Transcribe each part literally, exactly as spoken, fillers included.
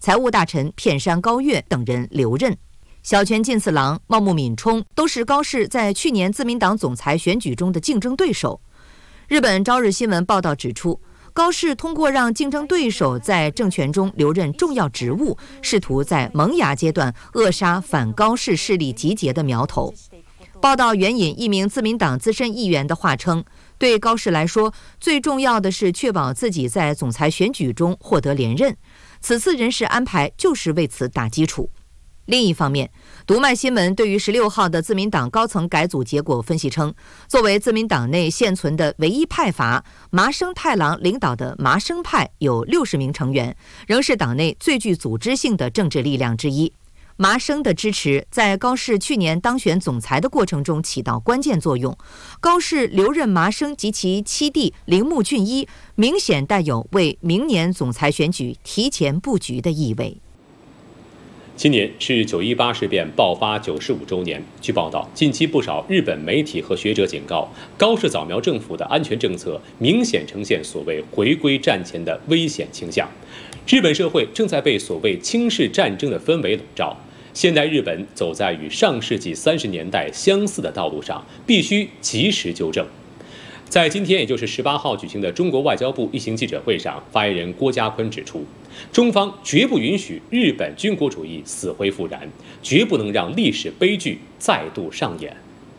财务大臣片山高月等人留任。小泉进次郎、茂木敏充都是高市在去年自民党总裁选举中的竞争对手。日本朝日新闻报道指出，高市通过让竞争对手在政权中留任重要职务，试图在萌芽阶段扼杀反高市势力集结的苗头。报道援引一名自民党资深议员的话称，对高市来说，最重要的是确保自己在总裁选举中获得连任，此次人事安排就是为此打基础。另一方面，读卖新闻对于十六号的自民党高层改组结果分析称，作为自民党内现存的唯一派阀，麻生太郎领导的麻生派有六十名成员，仍是党内最具组织性的政治力量之一。麻生的支持在高市去年当选总裁的过程中起到关键作用。高市留任麻生及其七弟铃木俊一，明显带有为明年总裁选举提前布局的意味。 今年是九一八事变爆发九十五周年。据报道，近期不少日本媒体和学者警告，高市早苗政府的安全政策明显呈现所谓回归战前的危险倾向。日本社会正在被所谓轻视战争的氛围笼罩。现代日本走在与上世纪三十年代相似的道路上，必须及时纠正。在今天，也就是十八号举行的中国外交部例行记者会上，发言人郭家坤指出，中方绝不允许日本军国主义死灰复燃，绝不能让历史悲剧再度上演。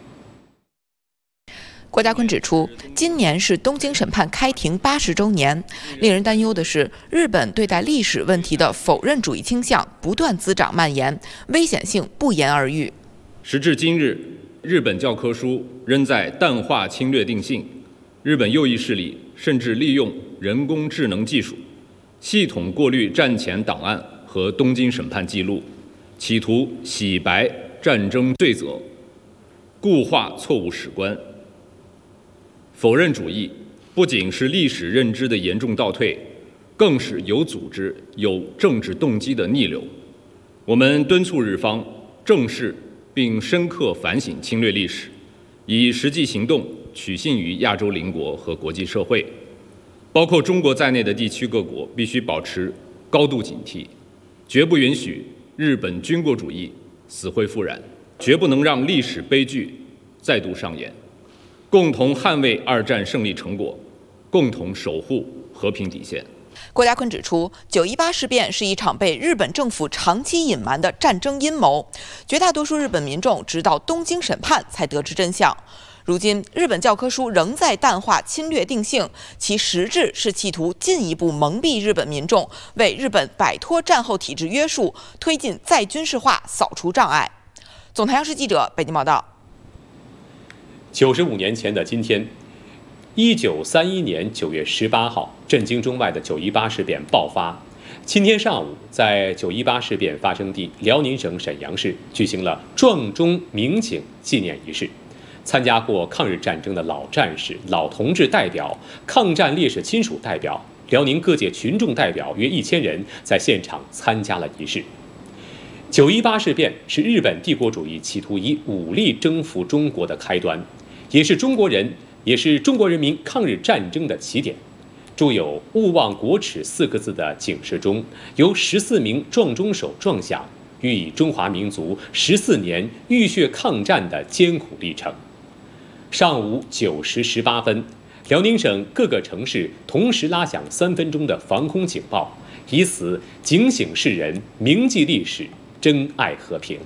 郭家坤指出，今年是东京审判开庭八十周年，令人担忧的是，日本对待历史问题的否认主义倾向不断滋长蔓延，危险性不言而喻。 时至今日，日本教科书仍在淡化侵略定性，日本右翼势力甚至利用人工智能技术，系统过滤战前档案和东京审判记录，企图洗白战争罪责，固化错误史观。否认主义不仅是历史认知的严重倒退，更是有组织、有政治动机的逆流。我们敦促日方正视并深刻反省侵略历史，以实际行动取信于亚洲邻国和国际社会，包括中国在内的地区各国必须保持高度警惕，绝不允许日本军国主义死灰复燃，绝不能让历史悲剧再度上演。共同捍卫二战胜利成果，共同守护和平底线。 郭家坤指出，九一八事变是一场被日本政府长期隐瞒的战争阴谋，绝大多数日本民众直到东京审判才得知真相。如今，日本教科书仍在淡化侵略定性，其实质是企图进一步蒙蔽日本民众，为日本摆脱战后体制约束，推进再军事化，扫除障碍。总台央视记者北京报道。 九十五年前的今天，一九三一年九月十八号，震惊中外的九一八事变爆发。今天上午，在九一八事变发生地辽宁省沈阳市举行了撞钟鸣警纪念仪式。参加过抗日战争的老战士、老同志代表、抗战烈士亲属代表、辽宁各界群众代表约一千人在现场参加了仪式。九一八事变是日本帝国主义企图以武力征服中国的开端，也是中国人，也是中国人民抗日战争的起点。著有“勿忘国耻”四个字的警示钟，由十四名撞钟手撞响，寓意中华民族十四年浴血抗战的艰苦历程。上午九时十八分，辽宁省各个城市同时拉响三分钟的防空警报，以此警醒世人，铭记历史，珍爱和平。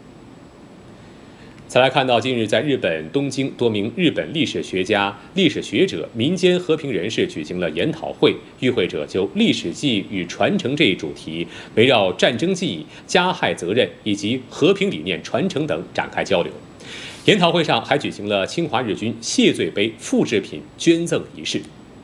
再来看到，近日在日本东京，多名日本历史学家、历史学者、民间和平人士举行了研讨会，与会者就历史记忆与传承这一主题，围绕战争记忆、加害责任以及和平理念传承等展开交流。研讨会上还举行了侵华日军谢罪碑复制品捐赠仪式。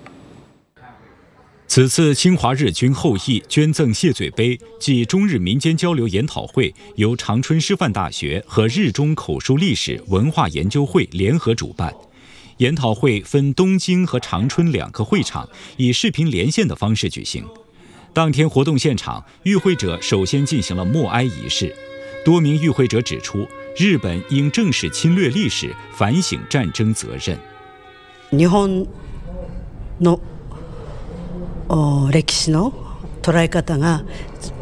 此次侵华日军后裔捐赠谢罪碑暨中日民间交流研讨会由长春师范大学和日中口述历史文化研究会联合主办。研讨会分东京和长春两个会场，以视频连线的方式举行。当天活动现场，与会者首先进行了默哀仪式。多名与会者指出，日本应正视侵略历史，反省战争责任。 日本の歴史の捉え方が